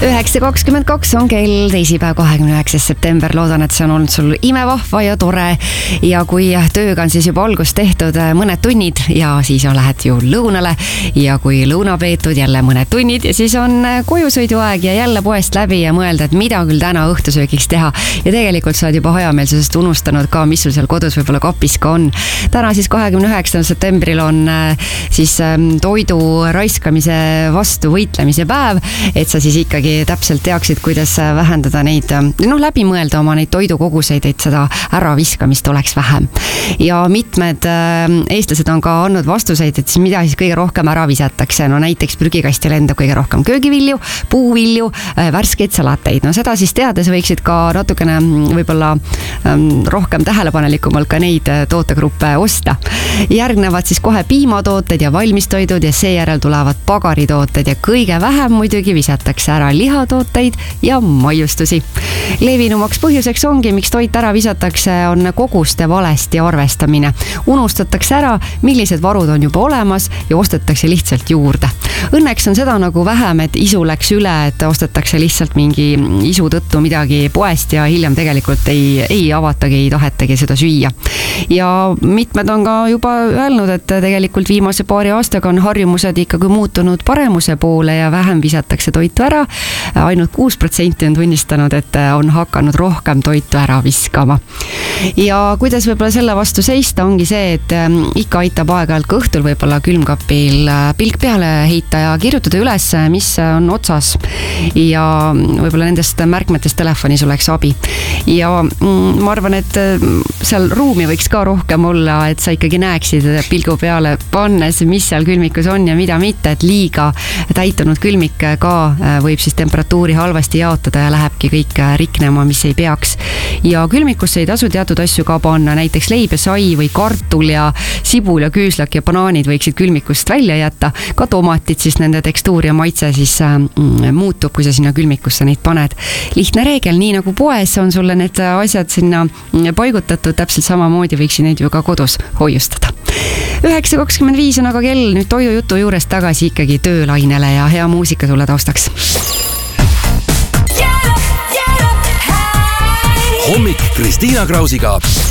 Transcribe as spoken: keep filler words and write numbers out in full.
üheksa kakskümmend kaks on kell, teisipäev, kahekümne üheksas september. Loodan, et see on olnud sul imevahva ja tore. Ja kui tööga on siis juba algust tehtud mõned tunnid ja siis on lähed ju lõunale ja kui lõuna peetud jälle mõned tunnid ja siis on kojusõiduaeg ja jälle poest läbi ja mõelda, et mida küll täna õhtusöögiks teha. Ja tegelikult sa oled juba hajameelsusest unustanud ka, mis sul seal kodus võib-olla kapis ka on. Täna siis kahekümne üheksandal septembril on siis toidu raiskamise vastu võitlemise päev, et sa siis ikkagi täpselt teaksid, kuidas vähendada neid, noh läbi mõelda oma neid toidukoguseid, et seda äraviskamist oleks vähem. Ja mitmed eestlased on ka andnud vastuseid, et siis mida siis kõige rohkem ära visatakse. No näiteks prügikasti lendab kõige rohkem köögivilju, puuvilju, värskeid salateid. No seda siis teades võiksid ka natukene võib-olla rohkem tähelepanelikumalt ka neid tootegruppe osta. Järgnevad siis kohe piimatooted ja valmistoidud ja seejärel tulevad pagaritooted ja kõige vähem muidugi visatakse ära lihatooteid ja maiustusi. Levinumaks põhjuseks ongi, miks toit ära visatakse, on koguste valesti arvestamine. Unustatakse ära, millised varud on juba olemas ja ostetakse lihtsalt juurde. Õnneks on seda nagu vähem, et isu läks üle, et ostetakse lihtsalt mingi isu tõttu midagi poest ja hiljem tegelikult ei, ei avatagi, ei tahetagi seda süüa. Ja mitmed on ka juba öelnud, et tegelikult viimase paari aastaga on harjumused ikkagi muutunud paremuse poole ja vähem visatakse toitu ära. Ainult kuus protsenti on tunnistanud, et on hakanud rohkem toitu ära viskama. Ja kuidas võib-olla selle vastu seista ongi see, et ikka aitab aeg-ajalt ka õhtul võib-olla külmkapil pilk peale heita ja kirjutada üles, mis on otsas ja võib-olla nendest märkmetest telefonis oleks abi. Ja ma arvan, et seal ruumi võiks ka rohkem olla, et sa ikkagi näeksid pilgu peale pannes, mis seal külmikus on ja mida mitte, et liiga täitunud külmik ka võib siis temperatuuri halvasti jaotada ja lähebki kõik riknema, mis ei peaks. Ja külmikusse ei tasu teatud asju ka panna, näiteks leib ja sai või kartul ja sibul ja küüslak ja banaanid võiksid külmikust välja jätta. Ka tomatid, siis nende tekstuur ja maitse siis mm, muutub, kui sa sinna külmikusse neid paned. Lihtne reegel, nii nagu poes on sulle need asjad sinna paigutatud, täpselt samamoodi võiksid neid ju ka kodus hoiustada. üheksa kakskümmend viis on aga kell, nüüd toidujutu juurest tagasi ikkagi töölainele ja hea muusika sulle taustaks. Hommik Kristiina Krausiga